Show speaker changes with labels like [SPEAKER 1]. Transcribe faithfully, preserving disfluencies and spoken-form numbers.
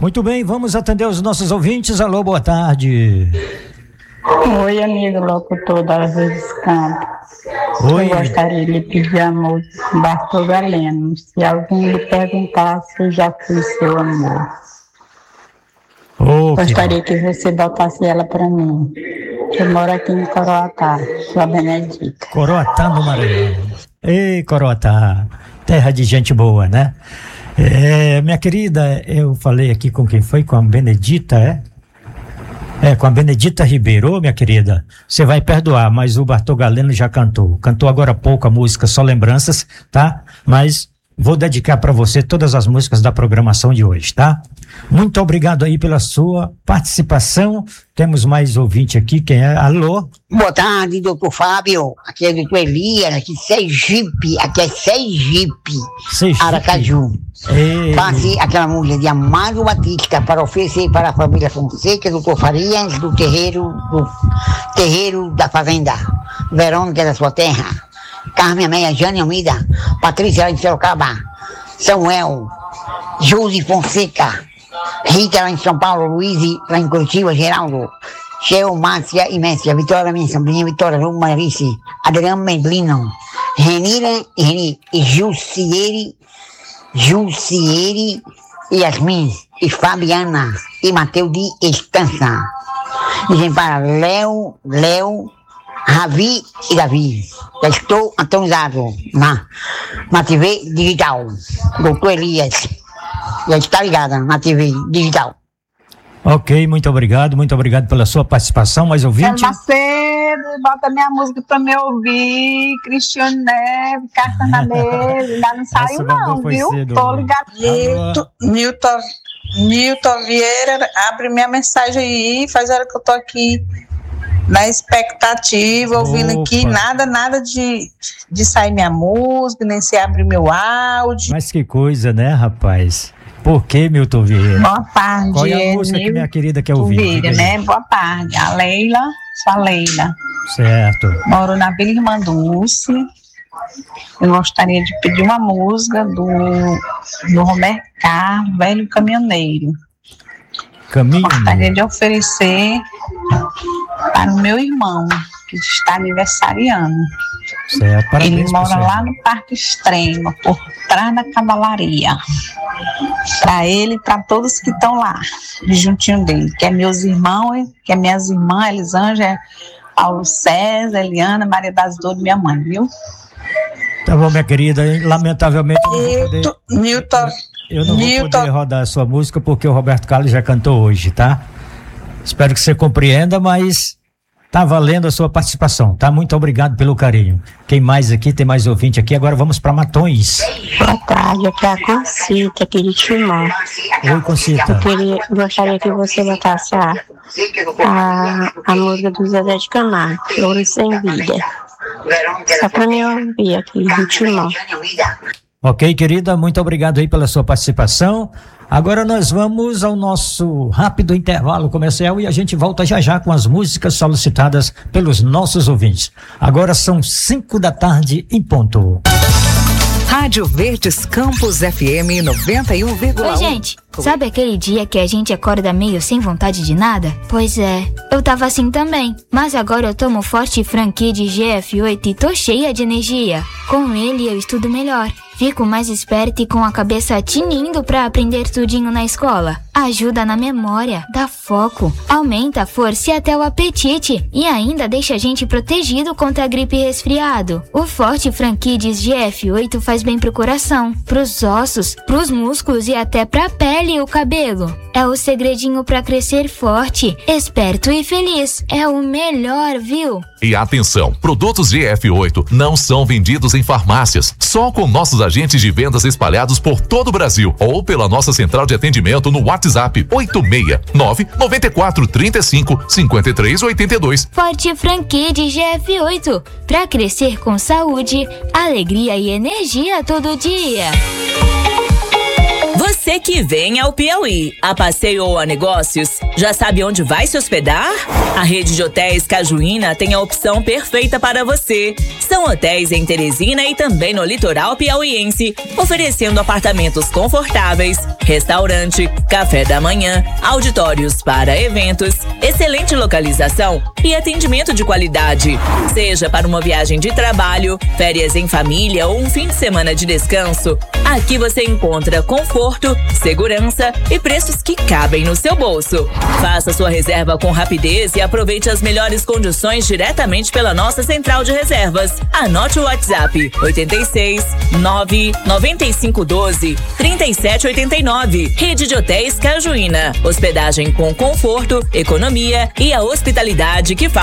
[SPEAKER 1] Muito bem, vamos atender os nossos ouvintes. Alô, boa tarde.
[SPEAKER 2] Oi, amigo locutor da Vezes Campo.
[SPEAKER 1] Oi.
[SPEAKER 2] Eu gostaria de pedir a música Bartol Galeno. Se alguém lhe perguntasse, eu já fui seu amor.
[SPEAKER 1] Oh,
[SPEAKER 2] gostaria que... que você botasse ela para mim. Eu moro aqui em Coroatá, sua Benedita.
[SPEAKER 1] Coroatá no Maranhão. Ei, Coroatá, terra de gente boa, né? É, minha querida, eu falei aqui com quem foi? Com a Benedita, é? É, com a Benedita Ribeiro, minha querida. Você vai perdoar, mas o Bartol Galeno já cantou. Cantou agora há pouco a música Só Lembranças, tá? Mas vou dedicar para você todas as músicas da programação de hoje, tá? Muito obrigado aí pela sua participação. Temos mais ouvinte aqui, quem é? Alô?
[SPEAKER 3] Boa tarde, doutor Fábio. Aqui é o doutor Elias, aqui é Sergipe, aqui é Sergipe,
[SPEAKER 1] Sergipe.
[SPEAKER 3] Aracaju.
[SPEAKER 1] Ei.
[SPEAKER 3] Passe aquela mulher de Amado Batista para oferecer para a família Fonseca, doutor Farias, do terreiro, do terreiro da fazenda Verônica da sua terra, Carmen Amélia, Jane Almeida, Patrícia lá em Sorocaba, Samuel, Josi Fonseca, Rita lá em São Paulo, Luiz lá em Curitiba, Geraldo, Cheo, Márcia e Messia, Vitória, minha sobrinha, Vitória, Lu, Marice, Adriano Medlino, Renira e Reni, e Jussieri, Jussieri, Yasmin, e Fabiana, e Mateus de Estança. Dizem para Léo, Léo, Ravi e Davi. Já estou atualizado na, na T V digital. Doutor Elias. Já está ligada na T V digital.
[SPEAKER 1] Ok, muito obrigado, muito obrigado pela sua participação. Mais ouvinte?
[SPEAKER 4] É Macedo, bota minha música pra me ouvir. Cristiane Neves, Carta na Mesa. Ainda não saiu não, viu?
[SPEAKER 1] Cedo,
[SPEAKER 4] tô ligado.
[SPEAKER 5] Milton, Milton, Milton Vieira, abre minha mensagem aí, faz hora que eu tô aqui na expectativa, ouvindo
[SPEAKER 1] Opa.
[SPEAKER 5] aqui, nada, nada de, de sair minha música, nem se abre meu áudio.
[SPEAKER 1] Mas que coisa, né, rapaz? Por que, Milton Vieira?
[SPEAKER 4] Boa tarde.
[SPEAKER 1] Qual é a música que minha querida quer ouvir?
[SPEAKER 4] Vieira, né? Boa tarde. A Leila, sua Leila.
[SPEAKER 1] Certo.
[SPEAKER 4] Moro na Vila Irmã Dulce. Eu gostaria de pedir uma música do, do Roberto Carlos, Velho Caminhoneiro.
[SPEAKER 1] Caminho.
[SPEAKER 4] Gostaria de oferecer para o meu irmão, que está aniversariando.
[SPEAKER 1] Certo. Parabéns.
[SPEAKER 4] Ele mora lá no Parque Extremo, por trás da cavalaria. Para ele e para todos que estão lá, juntinho dele, que é meus irmãos, que é minhas irmãs, Elisângela, Paulo César, Eliana, Maria das Dores, minha mãe, viu?
[SPEAKER 1] Tá bom, minha querida, lamentavelmente eu não vou poder,
[SPEAKER 5] Milton, Milton,
[SPEAKER 1] eu não vou
[SPEAKER 5] Milton.
[SPEAKER 1] poder rodar a sua música porque o Roberto Carlos já cantou hoje, tá? Espero que você compreenda, mas tá valendo a sua participação, tá? Muito obrigado pelo carinho. Quem mais aqui? Tem mais ouvinte aqui. Agora vamos para Matões.
[SPEAKER 2] Boa tarde, aqui é a Concita, aqui de Timó.
[SPEAKER 1] Oi, Concita.
[SPEAKER 2] Eu queria, gostaria que você botasse a, a, a música do Zezé de Camargo, Flores Sem Vida. Só pra me ouvir aqui, de Timó.
[SPEAKER 1] Ok, querida, muito obrigado aí pela sua participação. Agora nós vamos ao nosso rápido intervalo comercial e a gente volta já já com as músicas solicitadas pelos nossos ouvintes. Agora são cinco da tarde em ponto.
[SPEAKER 6] Rádio Verdes Campos F M noventa e um vírgula um.
[SPEAKER 7] Oi, gente. Sabe aquele dia que a gente acorda meio sem vontade de nada? Pois é, eu tava assim também. Mas agora eu tomo Forte Franqui de G F oito e tô cheia de energia. Com ele eu estudo melhor. Fico mais esperta e com a cabeça tinindo pra aprender tudinho na escola. Ajuda na memória, dá foco, aumenta a força e até o apetite. E ainda deixa a gente protegido contra a gripe e resfriado. O Forte Franquides G F oito faz bem pro coração, pros ossos, pros músculos e até pra pele e o cabelo. É o segredinho pra crescer forte, esperto e feliz. É o melhor, viu?
[SPEAKER 8] E atenção, produtos G F oito não são vendidos em farmácias, só com nossos agentes de vendas espalhados por todo o Brasil ou pela nossa central de atendimento no WhatsApp oito seis nove nove quatro três cinco cinco três oito dois.
[SPEAKER 7] Forte Franquia de G F oito, pra crescer com saúde, alegria e energia todo dia.
[SPEAKER 9] Você Você que vem ao Piauí, a passeio ou a negócios, já sabe onde vai se hospedar? A rede de hotéis Cajuína tem a opção perfeita para você. São hotéis em Teresina e também no litoral piauiense, oferecendo apartamentos confortáveis, restaurante, café da manhã, auditórios para eventos, excelente localização e atendimento de qualidade. Seja para uma viagem de trabalho, férias em família ou um fim de semana de descanso, aqui você encontra conforto, segurança e preços que cabem no seu bolso. Faça sua reserva com rapidez e aproveite as melhores condições diretamente pela nossa central de reservas. Anote o WhatsApp oito seis nove nove cinco um dois três sete oito nove. Rede de Hotéis Cajuína. Hospedagem com conforto, economia e a hospitalidade que faz